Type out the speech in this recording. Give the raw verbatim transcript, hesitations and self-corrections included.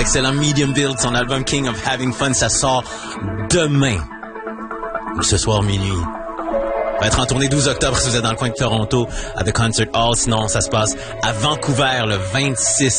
l'excellent Medium Build, son album King of Having Fun, ça sort demain. Ou ce soir minuit. Va être en tournée douze octobre si vous êtes dans le coin de Toronto à The Concert Hall. Sinon, ça se passe à Vancouver le vingt-six